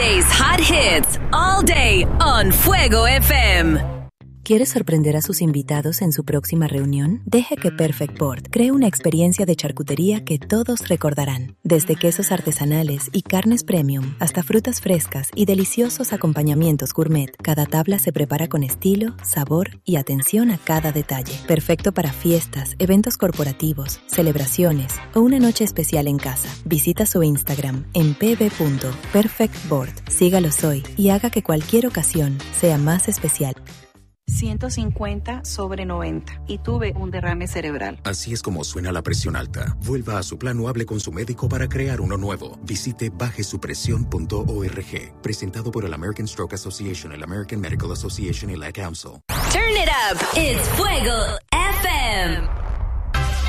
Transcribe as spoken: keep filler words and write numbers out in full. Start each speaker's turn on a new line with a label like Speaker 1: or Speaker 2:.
Speaker 1: Today's hot hits all day on Fuego F M.
Speaker 2: ¿Quiere sorprender a sus invitados en su próxima reunión? Deje que Perfect Board cree una experiencia de charcutería que todos recordarán. Desde quesos artesanales y carnes premium hasta frutas frescas y deliciosos acompañamientos gourmet, cada tabla se prepara con estilo, sabor y atención a cada detalle. Perfecto para fiestas, eventos corporativos, celebraciones o una noche especial en casa. Visita su Instagram en p b punto perfect board. Sígalos hoy y haga que cualquier ocasión sea más especial.
Speaker 3: ciento cincuenta sobre noventa y tuve un derrame cerebral.
Speaker 4: Así es como suena la presión alta. Vuelva a su plan o hable con su médico para crear uno nuevo. Visite baje su presión punto org. Presentado por el American Stroke Association, el American Medical Association y la Council.
Speaker 1: Turn it up. It's Fuego F M.